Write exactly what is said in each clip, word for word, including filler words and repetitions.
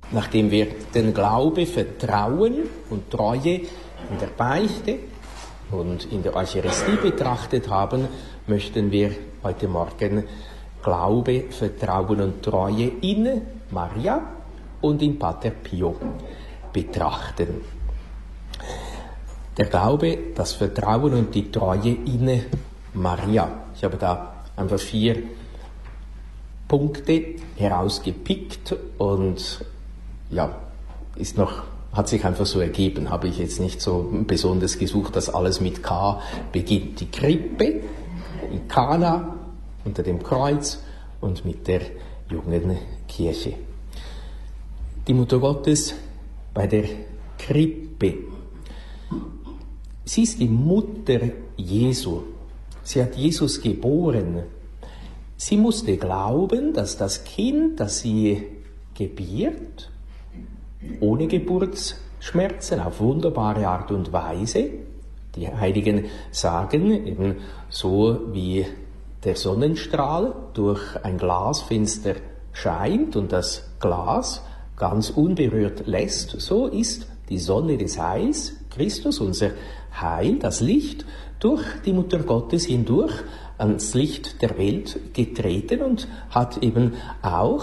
Nachdem wir den Glaube, Vertrauen und Treue in der Beichte und in der Eucharistie betrachtet haben, möchten wir heute Morgen Glaube, Vertrauen und Treue in Maria und in Pater Pio betrachten. Der Glaube, das Vertrauen und die Treue in Maria. Ich habe da einfach vier Punkte herausgepickt und ja, ist noch, hat sich einfach so ergeben, habe ich jetzt nicht so besonders gesucht, dass alles mit K beginnt. Die Krippe in Kana unter dem Kreuz und mit der jungen Kirche. Die Mutter Gottes bei der Krippe. Sie ist die Mutter Jesu. Sie hat Jesus geboren. Sie musste glauben, dass das Kind, das sie gebiert, ohne Geburtsschmerzen, auf wunderbare Art und Weise, die Heiligen sagen, eben so wie der Sonnenstrahl durch ein Glasfenster scheint und das Glas ganz unberührt lässt, so ist die Sonne des Heils, Christus, unser Heil, das Licht, durch die Mutter Gottes hindurch ans Licht der Welt getreten und hat eben auch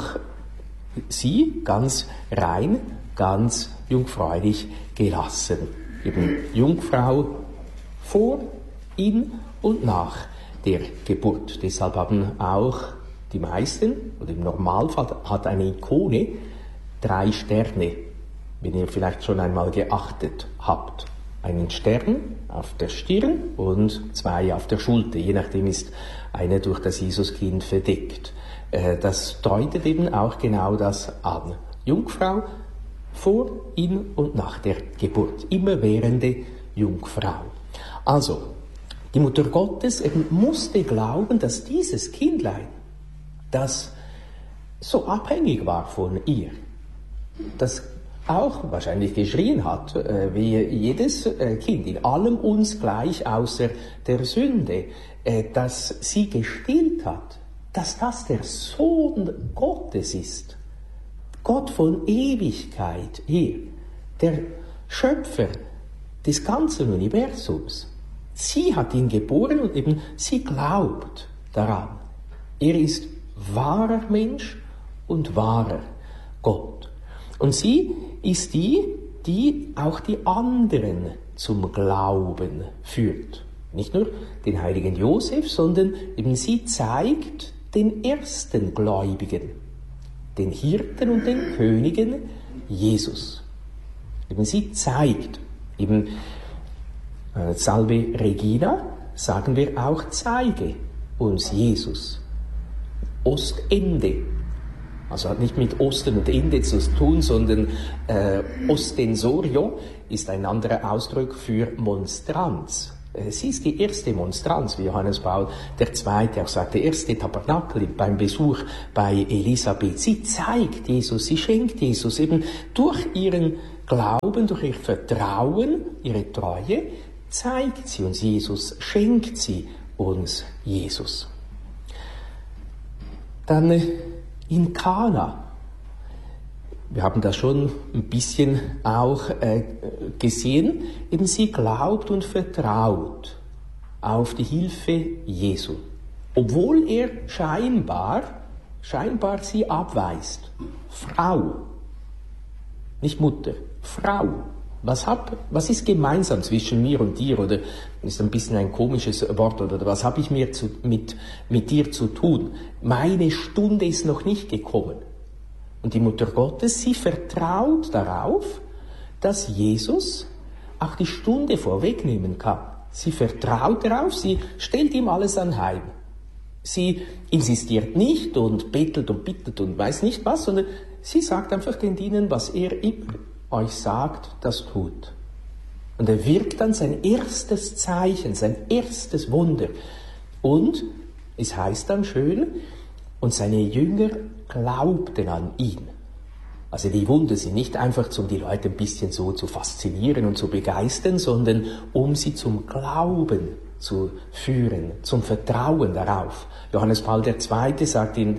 sie ganz rein, ganz jungfräulich gelassen. Eben Jungfrau vor, in und nach der Geburt. Deshalb haben auch die meisten, oder im Normalfall hat eine Ikone drei Sterne, wenn ihr vielleicht schon einmal geachtet habt. Einen Stern auf der Stirn und zwei auf der Schulter. Je nachdem ist einer durch das Jesuskind verdeckt. Das deutet eben auch genau das an. Jungfrau vor, in und nach der Geburt. Immerwährende Jungfrau. Also, die Mutter Gottes eben musste glauben, dass dieses Kindlein, das so abhängig war von ihr, das auch wahrscheinlich geschrien hat, äh, wie jedes äh, Kind, in allem uns gleich außer der Sünde, äh, dass sie gestillt hat, dass das der Sohn Gottes ist. Gott von Ewigkeit her, der Schöpfer des ganzen Universums. Sie hat ihn geboren und eben sie glaubt daran. Er ist wahrer Mensch und wahrer Gott. Und sie ist die, die auch die anderen zum Glauben führt. Nicht nur den heiligen Josef, sondern eben sie zeigt den ersten Gläubigen, den Hirten und den Königen Jesus. Eben sie zeigt, eben äh, Salve Regina, sagen wir auch, zeige uns Jesus. Ostende. Also hat nicht mit Osten und Ende zu tun, sondern äh, Ostensorio ist ein anderer Ausdruck für Monstranz. Äh, sie ist die erste Monstranz, wie Johannes Paul der Zweite auch sagt, der erste Tabernakel beim Besuch bei Elisabeth. Sie zeigt Jesus, sie schenkt Jesus eben durch ihren Glauben, durch ihr Vertrauen, ihre Treue, zeigt sie uns Jesus, schenkt sie uns Jesus. Dann äh, in Kana. Wir haben das schon ein bisschen auch äh, gesehen. Eben sie glaubt und vertraut auf die Hilfe Jesu. Obwohl er scheinbar, scheinbar sie abweist. Frau. Nicht Mutter. Frau. Was, hab, was ist gemeinsam zwischen mir und dir? Oder ist ein bisschen ein komisches Wort. Oder was habe ich mir zu, mit, mit dir zu tun? Meine Stunde ist noch nicht gekommen. Und die Mutter Gottes, sie vertraut darauf, dass Jesus auch die Stunde vorwegnehmen kann. Sie vertraut darauf, sie stellt ihm alles anheim. Sie insistiert nicht und bettelt und bittet und weiß nicht was, sondern sie sagt einfach den Dienern, was er immer euch sagt, das tut. Und er wirkt dann sein erstes Zeichen, sein erstes Wunder. Und es heißt dann schön, und seine Jünger glaubten an ihn. Also die Wunder sind nicht einfach, um die Leute ein bisschen so zu faszinieren und zu begeistern, sondern um sie zum Glauben zu führen, zum Vertrauen darauf. Johannes Paul der Zweite sagt in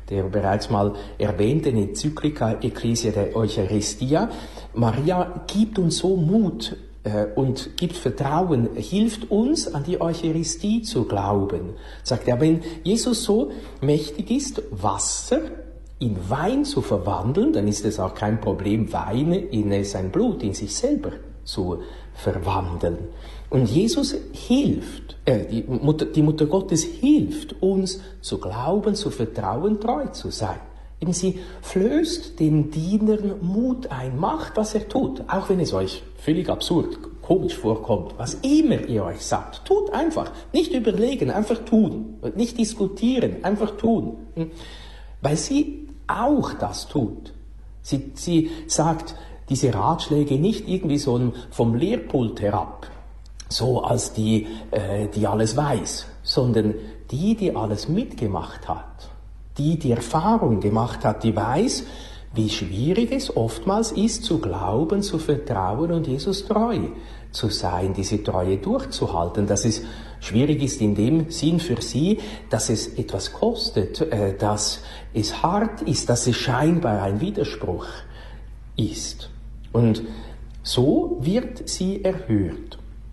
der bereits mal erwähnten Enzyklika Ecclesia de Eucharistia. Maria gibt uns so Mut äh, und gibt Vertrauen, hilft uns, an die Eucharistie zu glauben. Sagt er, wenn Jesus so mächtig ist, Wasser in Wein zu verwandeln, dann ist es auch kein Problem, Wein in sein Blut, in sich selber zu verwandeln. Und Jesus hilft, äh, die, Mutter, die Mutter Gottes hilft uns zu glauben, zu vertrauen, treu zu sein. Eben sie flößt den Dienern Mut ein, macht, was er tut, auch wenn es euch völlig absurd, komisch vorkommt, was immer ihr euch sagt. Tut einfach, nicht überlegen, einfach tun, nicht diskutieren, einfach tun. Weil sie auch das tut. Sie, sie sagt diese Ratschläge nicht irgendwie so vom Lehrpult herab, so als die, äh, die alles weiß, sondern die, die alles mitgemacht hat, die die Erfahrung gemacht hat, die weiß, wie schwierig es oftmals ist, zu glauben, zu vertrauen und Jesus treu zu sein, diese Treue durchzuhalten, dass es schwierig ist in dem Sinn für sie, dass es etwas kostet, äh, dass es hart ist, dass es scheinbar ein Widerspruch ist. Und so wird sie erhört.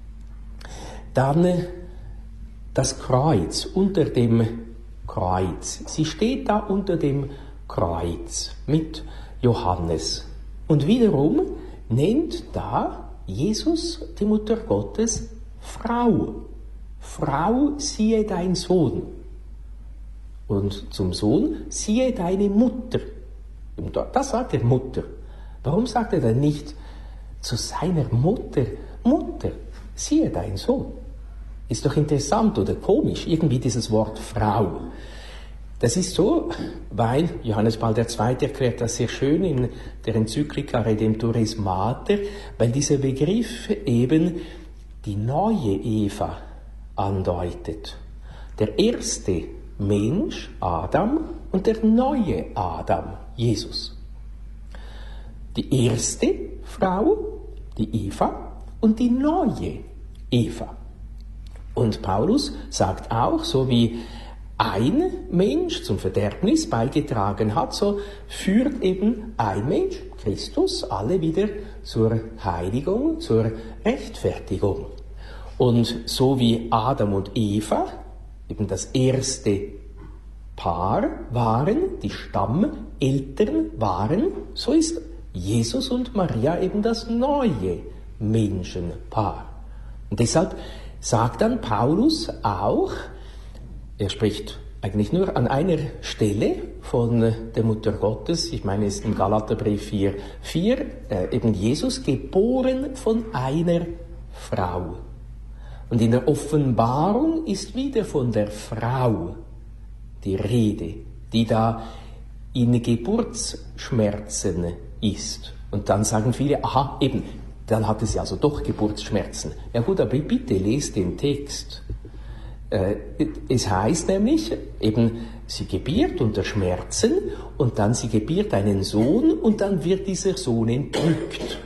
Dann das Kreuz, unter dem Kreuz. Sie steht da unter dem Kreuz mit Johannes. Und wiederum nennt da Jesus, die Mutter Gottes, Frau. Frau, siehe dein Sohn. Und zum Sohn, siehe deine Mutter. Das sagt er Mutter. Warum sagt er dann nicht zu seiner Mutter, Mutter, siehe dein Sohn? Ist doch interessant oder komisch, irgendwie dieses Wort Frau. Das ist so, weil Johannes Paul der Zweite erklärt das sehr schön in der Enzyklika Redemptoris Mater, weil dieser Begriff eben die neue Eva andeutet. Der erste Mensch, Adam, und der neue Adam, Jesus. Die erste Frau, die Eva, und die neue Eva. Und Paulus sagt auch, so wie ein Mensch zum Verderbnis beigetragen hat, so führt eben ein Mensch, Christus, alle wieder zur Heiligung, zur Rechtfertigung. Und so wie Adam und Eva eben das erste Paar waren, die Stammeltern waren, so ist Jesus und Maria eben das neue Menschenpaar. Und deshalb sagt dann Paulus auch, er spricht eigentlich nur an einer Stelle von der Mutter Gottes, ich meine es ist im Galaterbrief vier, vier, äh, eben Jesus geboren von einer Frau. Und in der Offenbarung ist wieder von der Frau die Rede, die da in Geburtsschmerzen ist. Und dann sagen viele, aha, eben, dann hatte sie also doch Geburtsschmerzen. Ja gut, aber bitte lest den Text. Äh, es heißt nämlich, eben, sie gebiert unter Schmerzen und dann sie gebiert einen Sohn und dann wird dieser Sohn entrückt.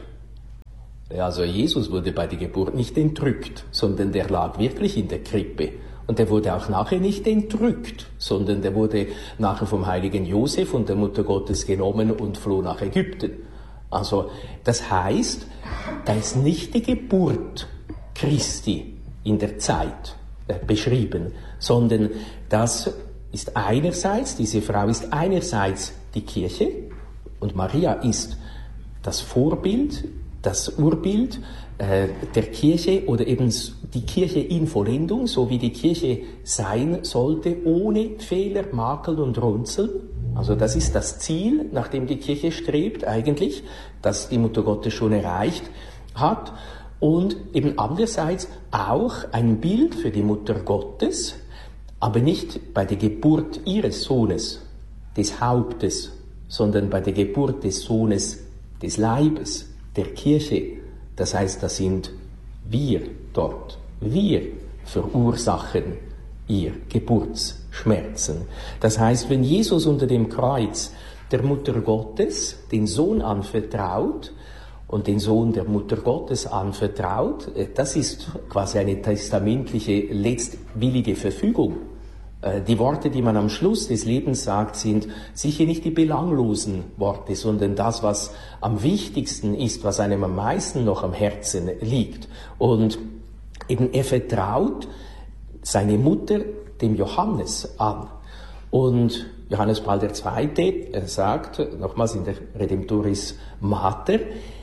Ja, also Jesus wurde bei der Geburt nicht entrückt, sondern der lag wirklich in der Krippe. Und der wurde auch nachher nicht entrückt, sondern der wurde nachher vom heiligen Josef und der Mutter Gottes genommen und floh nach Ägypten. Also, das heißt, da ist nicht die Geburt Christi in der Zeit äh, beschrieben, sondern das ist einerseits, diese Frau ist einerseits die Kirche und Maria ist das Vorbild, das Urbild äh, der Kirche oder eben die Kirche in Vollendung, so wie die Kirche sein sollte, ohne Fehler, Makel und Runzeln. Also das ist das Ziel, nach dem die Kirche strebt eigentlich, das die Mutter Gottes schon erreicht hat. Und eben andererseits auch ein Bild für die Mutter Gottes, aber nicht bei der Geburt ihres Sohnes, des Hauptes, sondern bei der Geburt des Sohnes des Leibes, der Kirche. Das heißt, das sind wir dort. Wir verursachen ihr Geburtsschmerzen. Das heißt, wenn Jesus unter dem Kreuz der Mutter Gottes den Sohn anvertraut und den Sohn der Mutter Gottes anvertraut, das ist quasi eine testamentliche letztwillige Verfügung. Die Worte, die man am Schluss des Lebens sagt, sind sicher nicht die belanglosen Worte, sondern das, was am wichtigsten ist, was einem am meisten noch am Herzen liegt. Und eben er vertraut seine Mutter dem Johannes an. Und Johannes Paul der Zweite, er sagt, nochmals in der Redemptoris Mater,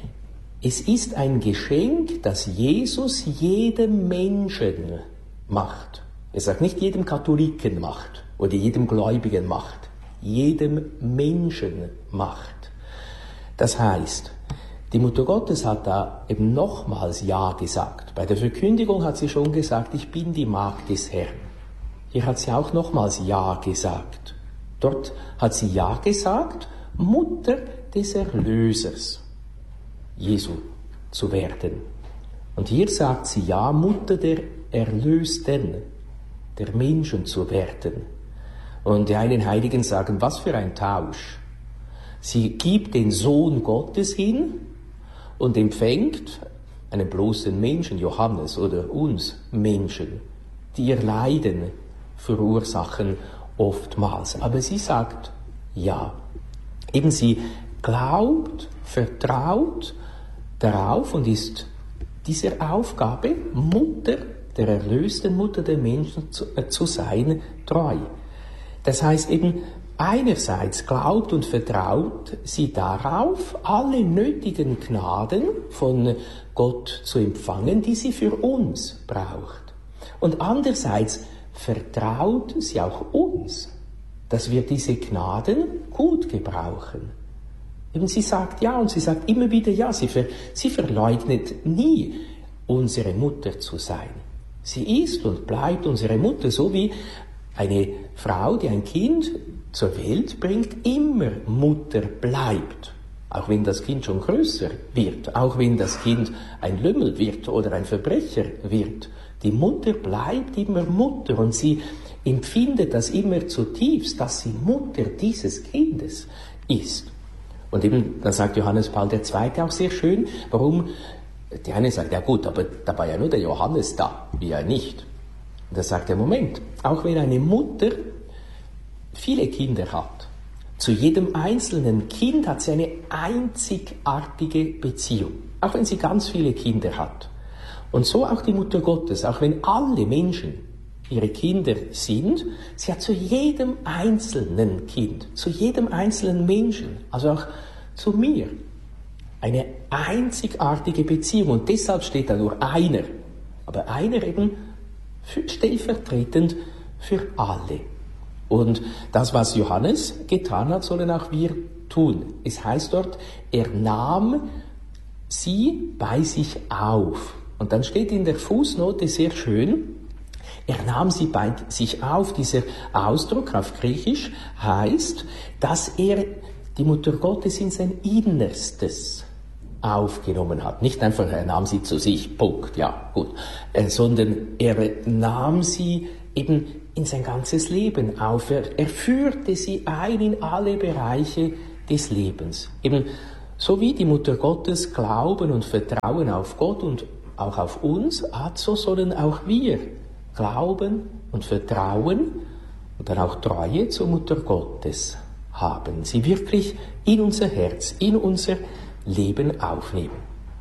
es ist ein Geschenk, das Jesus jedem Menschen macht. Er sagt nicht jedem Katholiken macht oder jedem Gläubigen macht, jedem Menschen macht. Das heißt, die Mutter Gottes hat da eben nochmals Ja gesagt. Bei der Verkündigung hat sie schon gesagt, ich bin die Magd des Herrn. Hier hat sie auch nochmals Ja gesagt. Dort hat sie Ja gesagt, Mutter des Erlösers, Jesu, zu werden. Und hier sagt sie Ja, Mutter der Erlösten, der Menschen zu werden. Und die einen Heiligen sagen, was für ein Tausch. Sie gibt den Sohn Gottes hin und empfängt einen bloßen Menschen, Johannes oder uns Menschen, die ihr Leiden verursachen oftmals. Aber sie sagt Ja. Eben sie glaubt, vertraut darauf und ist dieser Aufgabe, Mutter der erlösten Mutter der Menschen zu, äh, zu sein, treu. Das heißt eben, einerseits glaubt und vertraut sie darauf, alle nötigen Gnaden von Gott zu empfangen, die sie für uns braucht. Und andererseits vertraut sie auch uns, dass wir diese Gnaden gut gebrauchen. Eben sie sagt Ja und sie sagt immer wieder Ja, sie, ver, sie verleugnet nie, unsere Mutter zu sein. Sie ist und bleibt unsere Mutter, so wie eine Frau, die ein Kind zur Welt bringt, immer Mutter bleibt. Auch wenn das Kind schon größer wird, auch wenn das Kind ein Lümmel wird oder ein Verbrecher wird. Die Mutter bleibt immer Mutter und sie empfindet das immer zutiefst, dass sie Mutter dieses Kindes ist. Und eben, da sagt Johannes Paul der Zweite auch sehr schön, warum. Die eine sagt, ja gut, aber da war ja nur der Johannes da, wir ja nicht. Und da sagt er, Moment, auch wenn eine Mutter viele Kinder hat, zu jedem einzelnen Kind hat sie eine einzigartige Beziehung, auch wenn sie ganz viele Kinder hat. Und so auch die Mutter Gottes, auch wenn alle Menschen ihre Kinder sind, sie hat zu jedem einzelnen Kind, zu jedem einzelnen Menschen, also auch zu mir, eine einzigartige Beziehung. Und deshalb steht da nur einer, aber einer eben für, stellvertretend für alle. Und das, was Johannes getan hat, sollen auch wir tun. Es heißt dort, er nahm sie bei sich auf. Und dann steht in der Fußnote sehr schön, er nahm sie bei sich auf. Dieser Ausdruck auf Griechisch heißt, dass er die Mutter Gottes in sein Innerstes aufgenommen hat. Nicht einfach, er nahm sie zu sich, Punkt, ja, gut, äh, sondern er nahm sie eben in sein ganzes Leben auf. Er, er führte sie ein in alle Bereiche des Lebens. Eben so wie die Mutter Gottes Glauben und Vertrauen auf Gott und auch auf uns hat, so sollen auch wir Glauben und Vertrauen und dann auch Treue zur Mutter Gottes haben. Sie wirklich in unser Herz, in unser Leben aufnehmen.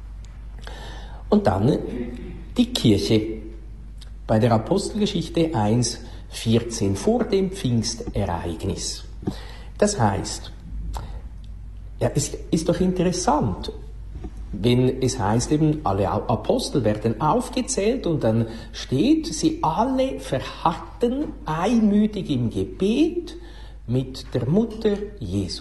Und dann die Kirche bei der Apostelgeschichte eins vierzehn vor dem Pfingstereignis. Das heißt, ja, es ist doch interessant, wenn es heißt eben, alle Apostel werden aufgezählt und dann steht, sie alle verharrten einmütig im Gebet mit der Mutter Jesu.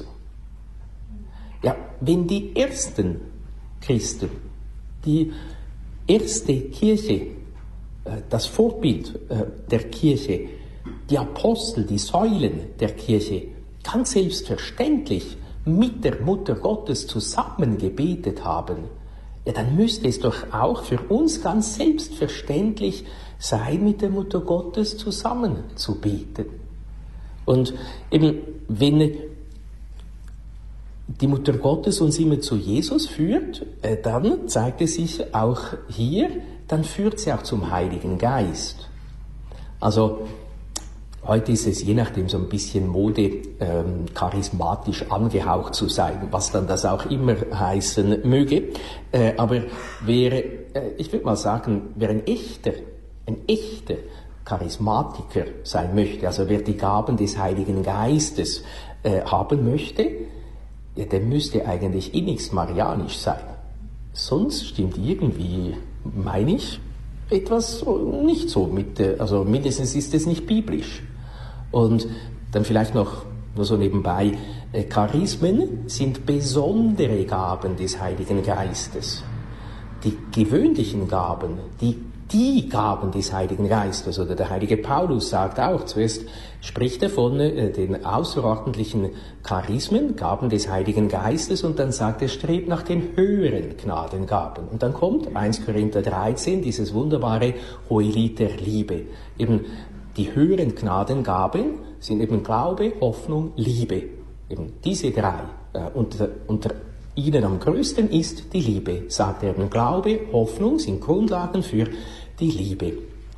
Ja, wenn die ersten Christen, die erste Kirche, das Vorbild der Kirche, die Apostel, die Säulen der Kirche, ganz selbstverständlich mit der Mutter Gottes zusammen gebetet haben, ja, dann müsste es doch auch für uns ganz selbstverständlich sein, mit der Mutter Gottes zusammen zu beten. Und eben, wenn die Mutter Gottes uns immer zu Jesus führt, äh, dann zeigt es sich auch hier, dann führt sie auch zum Heiligen Geist. Also Heute ist es je nachdem so ein bisschen Mode, ähm, charismatisch angehaucht zu sein, was dann das auch immer heißen möge. Äh, aber wer, äh, ich würde mal sagen, wer ein echter, ein echter Charismatiker sein möchte, also wer die Gaben des Heiligen Geistes äh, haben möchte, ja, der müsste eigentlich innigst marianisch sein. Sonst stimmt irgendwie, meine ich, etwas nicht so mit, also mindestens ist es nicht biblisch. Und dann vielleicht noch nur so nebenbei, äh, Charismen sind besondere Gaben des Heiligen Geistes. Die gewöhnlichen Gaben, die die Gaben des Heiligen Geistes, oder der heilige Paulus sagt auch, zuerst spricht er von äh, den außerordentlichen Charismen, Gaben des Heiligen Geistes, und dann sagt er, strebt nach den höheren Gnadengaben. Und dann kommt erster Korinther dreizehn, dieses wunderbare Hohelied der Liebe. Eben die höheren Gnadengaben sind eben Glaube, Hoffnung, Liebe. Eben diese drei. Äh, unter, unter ihnen am größten ist die Liebe, sagt er eben. Glaube, Hoffnung sind Grundlagen für die Liebe.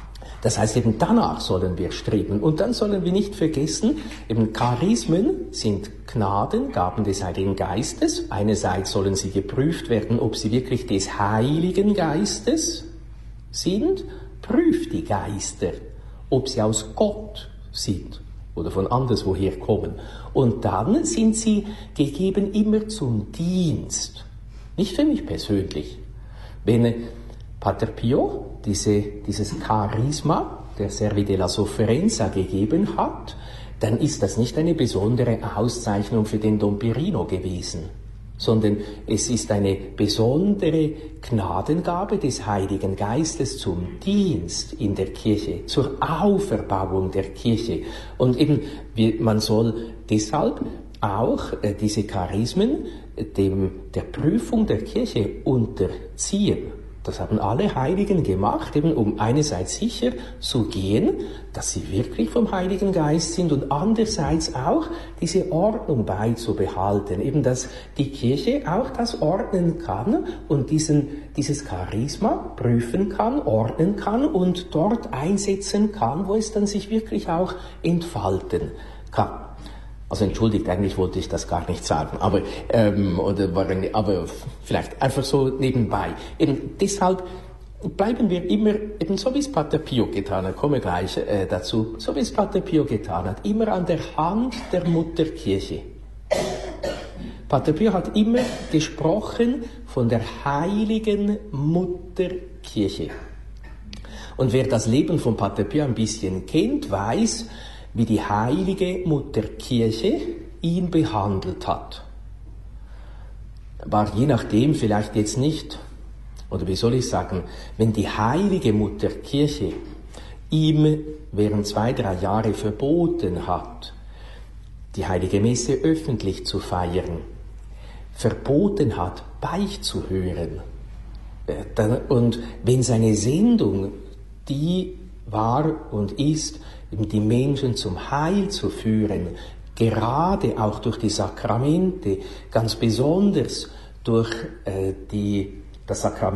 Das heißt, eben danach sollen wir streben. Und dann sollen wir nicht vergessen, eben Charismen sind Gnaden, Gaben des Heiligen Geistes. Einerseits sollen sie geprüft werden, ob sie wirklich des Heiligen Geistes sind. Prüft die Geister, ob sie aus Gott sind oder von anderswoher kommen. Und dann sind sie gegeben immer zum Dienst. Nicht für mich persönlich. Wenn Pater Pio diese, dieses Charisma der Servi della Sofferenza gegeben hat, dann ist das nicht eine besondere Auszeichnung für den Dom Pirino gewesen, sondern es ist eine besondere Gnadengabe des Heiligen Geistes zum Dienst in der Kirche, zur Auferbauung der Kirche. Und eben, man soll deshalb auch äh, diese Charismen dem, der Prüfung der Kirche unterziehen. Das haben alle Heiligen gemacht, eben um einerseits sicher zu gehen, dass sie wirklich vom Heiligen Geist sind, und andererseits auch diese Ordnung beizubehalten, eben dass die Kirche auch das ordnen kann und diesen, dieses Charisma prüfen kann, ordnen kann und dort einsetzen kann, wo es dann sich wirklich auch entfalten kann. Also entschuldigt, eigentlich wollte ich das gar nicht sagen, aber ähm, oder aber vielleicht einfach so nebenbei. Eben deshalb bleiben wir immer, eben so wie es Pater Pio getan hat, komme gleich äh, dazu, so wie es Pater Pio getan hat, immer an der Hand der Mutterkirche. Pater Pio hat immer gesprochen von der heiligen Mutterkirche. Und wer das Leben von Pater Pio ein bisschen kennt, weiß, wie die heilige Mutterkirche ihn behandelt hat. War je nachdem vielleicht jetzt nicht, oder wie soll ich sagen, wenn die heilige Mutterkirche ihm während zwei, drei Jahre verboten hat, die heilige Messe öffentlich zu feiern, verboten hat, beichtzuhören, und wenn seine Sendung die war und ist, die Menschen zum Heil zu führen, gerade auch durch die Sakramente, ganz besonders durch äh, die, das Sakrament